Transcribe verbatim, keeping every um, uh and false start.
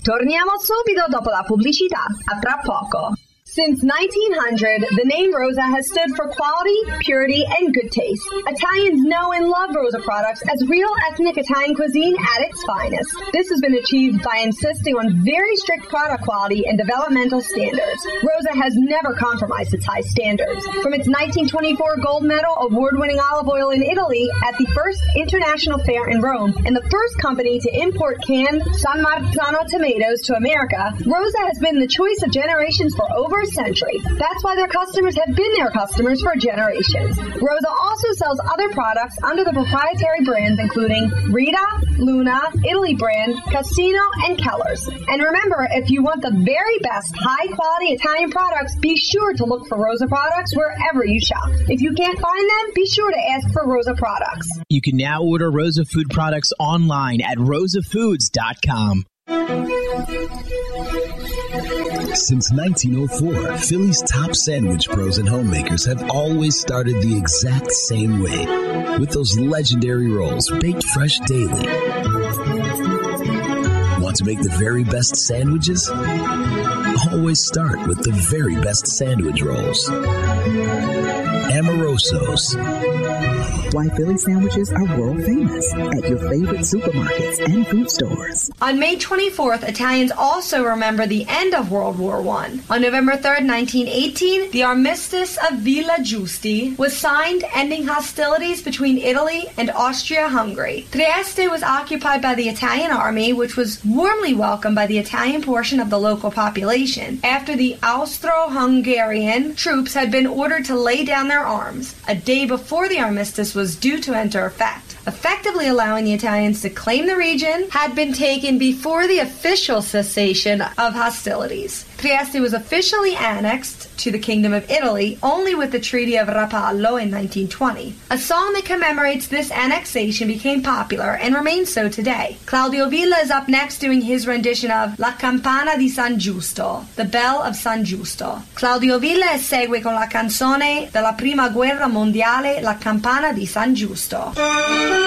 Torniamo subito dopo la pubblicità. A tra poco. Since nineteen hundred, the name Rosa has stood for quality, purity, and good taste. Italians know and love Rosa products as real ethnic Italian cuisine at its finest. This has been achieved by insisting on very strict product quality and developmental standards. Rosa has never compromised its high standards. From its nineteen twenty-four gold medal award-winning olive oil in Italy at the first international fair in Rome, and the first company to import canned San Marzano tomatoes to America, Rosa has been the choice of generations for over a century. That's why their customers have been their customers for generations. Rosa also sells other products under the proprietary brands including Rita, Luna, Italy brand, Casino, and Keller's. And remember, if you want the very best high-quality Italian products, be sure to look for Rosa products wherever you shop. If you can't find them, be sure to ask for Rosa products. You can now order Rosa food products online at rosa foods dot com. Since nineteen oh four, Philly's top sandwich pros and homemakers have always started the exact same way, with those legendary rolls baked fresh daily. Want to make the very best sandwiches? Always start with the very best sandwich rolls. Amoroso's. Why Philly sandwiches are world famous at your favorite supermarkets and food stores. On May twenty-fourth, Italians also remember the end of World War One. On November third, nineteen eighteen, the Armistice of Villa Giusti was signed, ending hostilities between Italy and Austria-Hungary. Trieste was occupied by the Italian army, which was warmly welcomed by the Italian portion of the local population after the Austro-Hungarian troops had been ordered to lay down their arms a day before the armistice was due to enter effect. Effectively allowing the Italians to claim the region had been taken before the official cessation of hostilities. Trieste was officially annexed to the Kingdom of Italy only with the Treaty of Rapallo in nineteen twenty. A song that commemorates this annexation became popular and remains so today. Claudio Villa is up next doing his rendition of La Campana di San Giusto, the Bell of San Giusto. Claudio Villa segue con la canzone della Prima Guerra Mondiale La Campana di San Giusto.